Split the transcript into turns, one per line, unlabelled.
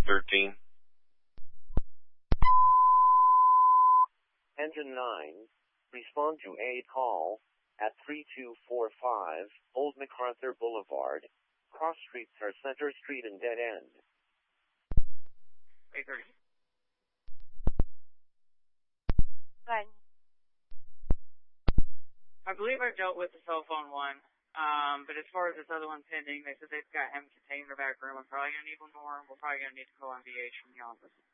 13.
Engine 9, respond to a call at 3245 Old MacArthur Boulevard. Cross streets are Center Street and Dead End.
830.
Good.
I believe I dealt with the cell phone one, but as far as this other one pending, they said they've got him contained in the back room. I'm probably going to need one more. We're probably going to need to call MVH from the office.